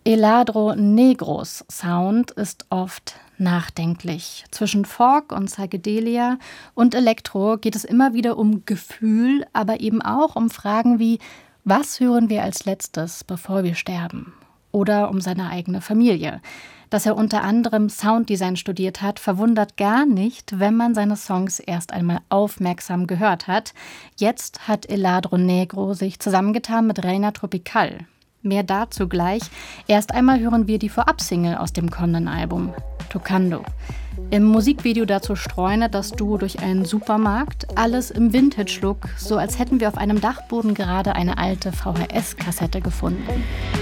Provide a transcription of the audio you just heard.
Eladro Negros Sound ist oft nachdenklich. Zwischen Folk und Psychedelia und Elektro geht es immer wieder um Gefühl, aber eben auch um Fragen wie: Was hören wir als Letztes, bevor wir sterben? Oder um seine eigene Familie. Dass er unter anderem Sounddesign studiert hat, verwundert gar nicht, wenn man seine Songs erst einmal aufmerksam gehört hat. Jetzt hat Eladro Negro sich zusammengetan mit Reina Tropical. Mehr dazu gleich. Erst einmal hören wir die Vorab-Single aus dem kommenden Album, Tocando. Im Musikvideo dazu streunert das Duo durch einen Supermarkt, alles im Vintage-Look, so als hätten wir auf einem Dachboden gerade eine alte VHS-Kassette gefunden.